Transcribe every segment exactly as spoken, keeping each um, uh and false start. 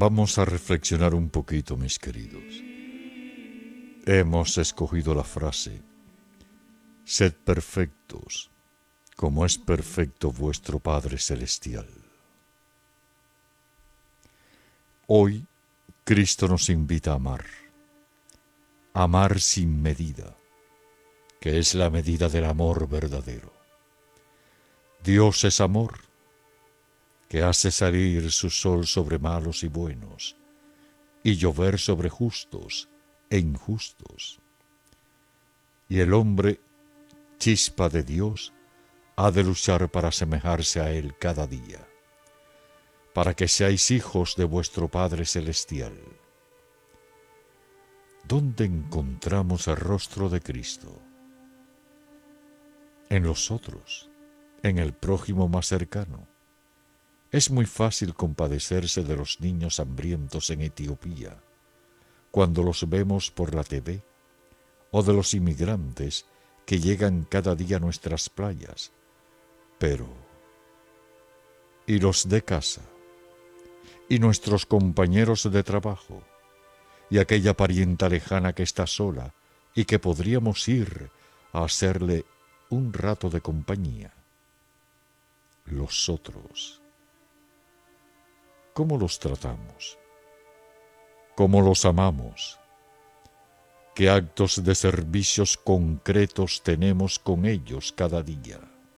Vamos a reflexionar un poquito, mis queridos. Hemos escogido la frase: sed perfectos, como es perfecto vuestro Padre Celestial. Hoy, Cristo nos invita a amar, amar sin medida, que es la medida del amor verdadero. Dios es amor, que hace salir su sol sobre malos y buenos, y llover sobre justos e injustos. Y el hombre, chispa de Dios, ha de luchar para asemejarse a Él cada día, para que seáis hijos de vuestro Padre Celestial. ¿Dónde encontramos el rostro de Cristo? En los otros, en el prójimo más cercano. Es muy fácil compadecerse de los niños hambrientos en Etiopía, cuando los vemos por la T V, o de los inmigrantes que llegan cada día a nuestras playas. Pero, ¿y los de casa? ¿Y nuestros compañeros de trabajo? ¿Y aquella parienta lejana que está sola y que podríamos ir a hacerle un rato de compañía? Los otros. ¿Cómo los tratamos? ¿Cómo los amamos? ¿Qué actos de servicios concretos tenemos con ellos cada día?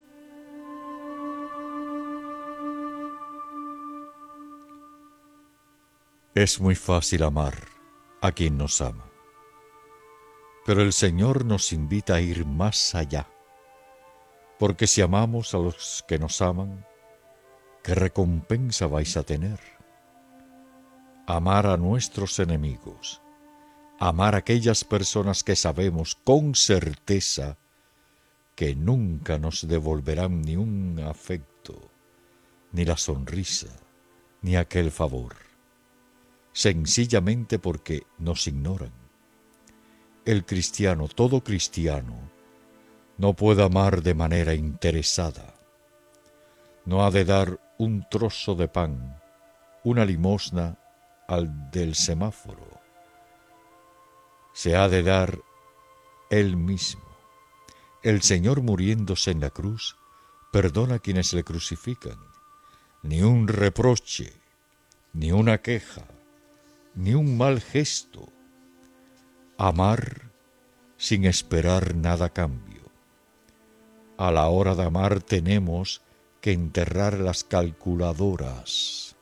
Es muy fácil amar a quien nos ama, pero el Señor nos invita a ir más allá, porque si amamos a los que nos aman, ¿qué recompensa vais a tener? Amar a nuestros enemigos, amar a aquellas personas que sabemos con certeza que nunca nos devolverán ni un afecto, ni la sonrisa, ni aquel favor, sencillamente porque nos ignoran. El cristiano, todo cristiano, no puede amar de manera interesada. No ha de dar un trozo de pan, una limosna al del semáforo. Se ha de dar él mismo. El Señor, muriéndose en la cruz, perdona a quienes le crucifican. Ni un reproche, ni una queja, ni un mal gesto. Amar sin esperar nada a cambio. A la hora de amar tenemos que enterrar las calculadoras.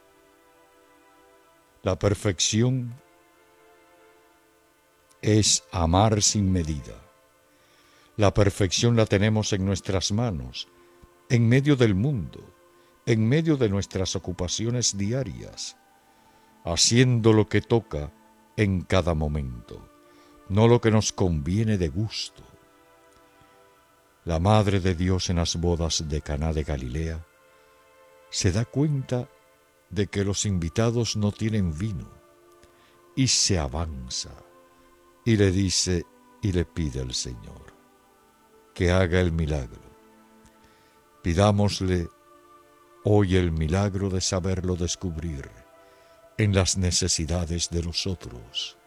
La perfección es amar sin medida. La perfección la tenemos en nuestras manos, en medio del mundo, en medio de nuestras ocupaciones diarias, haciendo lo que toca en cada momento, no lo que nos conviene de gusto. La Madre de Dios en las bodas de Caná de Galilea se da cuenta de que los invitados no tienen vino y se avanza y le dice y le pide al Señor que haga el milagro. Pidámosle hoy el milagro de saberlo descubrir en las necesidades de los otros.